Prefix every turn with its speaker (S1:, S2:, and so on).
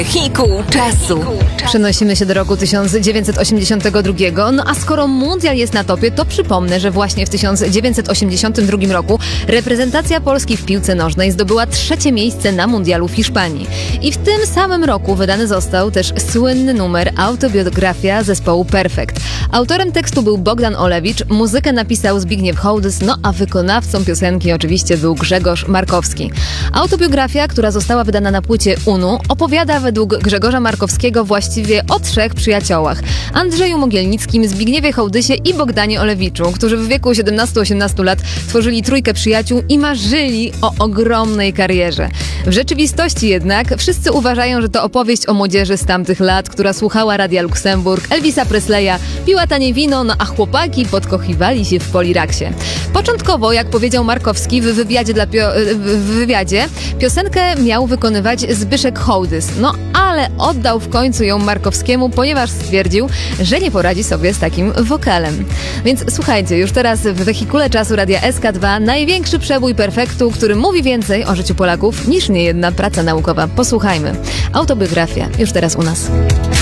S1: Wehikuł czasu.
S2: Przenosimy się do roku 1982. No a skoro mundial jest na topie, to przypomnę, że właśnie w 1982 roku reprezentacja Polski w piłce nożnej zdobyła 3. miejsce na mundialu w Hiszpanii. I w tym samym roku wydany został też słynny numer Autobiografia zespołu Perfekt. Autorem tekstu był Bogdan Olewicz, muzykę napisał Zbigniew Hołdys, no a wykonawcą piosenki oczywiście był Grzegorz Markowski. Autobiografia, która została wydana na płycie UNU, opowiada według Grzegorza Markowskiego właściwie o 3 przyjaciołach: Andrzeju Mogielnickim, Zbigniewie Hołdysie i Bogdanie Olewiczu, którzy w wieku 17-18 lat tworzyli trójkę przyjaciół i marzyli o ogromnej karierze. W rzeczywistości jednak wszyscy uważają, że to opowieść o młodzieży z tamtych lat, która słuchała Radia Luksemburg, Elvisa Presleya, piła tanie wino, no a chłopaki podkochiwali się w Poliraksie. Początkowo, jak powiedział Markowski w wywiadzie, piosenkę miał wykonywać Zbyszek Hołdys, no ale oddał w końcu ją Markowskiemu, ponieważ stwierdził, że nie poradzi sobie z takim wokalem. Więc słuchajcie, już teraz w Wehikule Czasu Radia SK2 największy przebój Perfektu, który mówi więcej o życiu Polaków niż niejedna praca naukowa. Posłuchajmy. Autobiografia już teraz u nas.